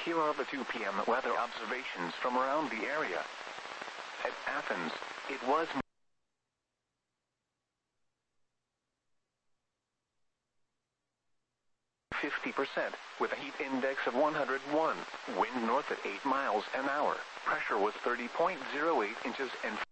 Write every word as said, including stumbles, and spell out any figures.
Here are the two p m weather observations from around the area. At Athens, it was fifty percent, with a heat index of one hundred one, wind north at eight miles an hour, pressure was thirty point zero eight inches and